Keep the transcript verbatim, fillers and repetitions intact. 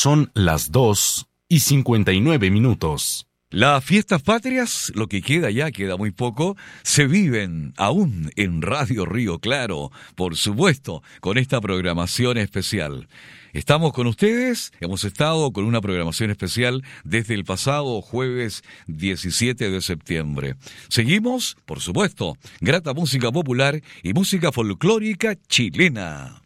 Son las dos y cincuenta y nueve minutos. Las fiestas patrias, lo que queda ya, queda muy poco, se viven aún en Radio Río Claro, por supuesto, con esta programación especial. Estamos con ustedes, hemos estado con una programación especial desde el pasado jueves diecisiete de septiembre. Seguimos, por supuesto, grata música popular y música folclórica chilena.